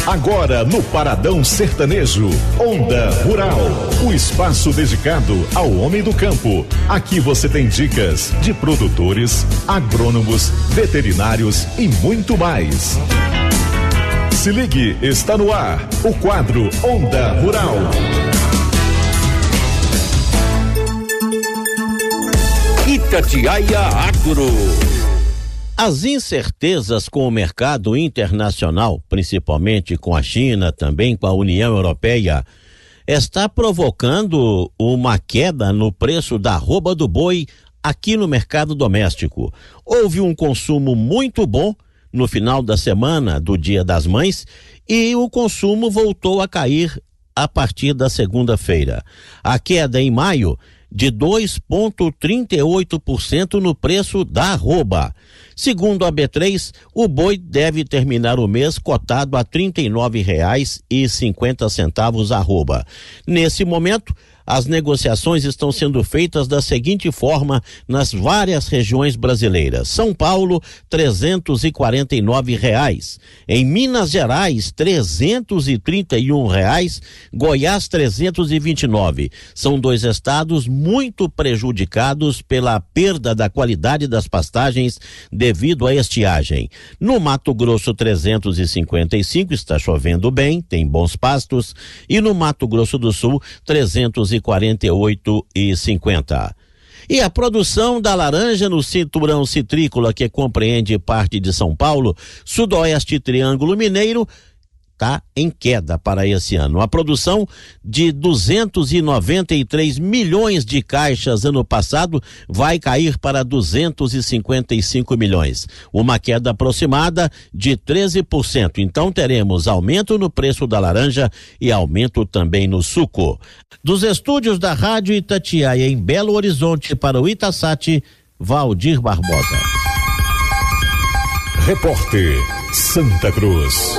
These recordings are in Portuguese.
Agora no Paradão Sertanejo, Onda Rural, o espaço dedicado ao homem do campo. Aqui você tem dicas de produtores, agrônomos, veterinários e muito mais. Se ligue, está no ar o quadro Onda Rural. Itatiaia Agro. As incertezas com o mercado internacional, principalmente com a China, também com a União Europeia, está provocando uma queda no preço da arroba do boi aqui no mercado doméstico. Houve um consumo muito bom no final da semana do Dia das Mães e o consumo voltou a cair a partir da segunda-feira. A queda em maio de 2,38% no preço da arroba. Segundo a B3, o boi deve terminar o mês cotado a R$ 39,50 arroba. Nesse momento, as negociações estão sendo feitas da seguinte forma nas várias regiões brasileiras. São Paulo, R$349. Em Minas Gerais, R$331. Goiás, R$329. São dois estados muito prejudicados pela perda da qualidade das pastagens devido à estiagem. No Mato Grosso, R$355, está chovendo bem, tem bons pastos. E no Mato Grosso do Sul, R$348,50. E a produção da laranja no cinturão citrícola, que compreende parte de São Paulo, Sudoeste e Triângulo Mineiro, está em queda para esse ano. A produção de 293 milhões de caixas ano passado vai cair para 255 milhões. Uma queda aproximada de 13%. Então teremos aumento no preço da laranja e aumento também no suco. Dos estúdios da Rádio Itatiaia em Belo Horizonte para o Itasat, Valdir Barbosa. Repórter Santa Cruz.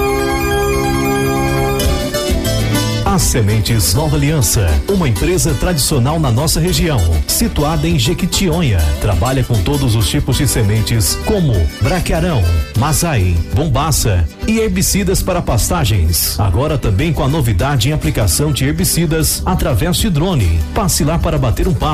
As Sementes Nova Aliança, uma empresa tradicional na nossa região, situada em Jequitinhonha. Trabalha com todos os tipos de sementes, como braquiarão, mazai, bombaça e herbicidas para pastagens. Agora também com a novidade em aplicação de herbicidas através de drone. Passe lá para bater um papo.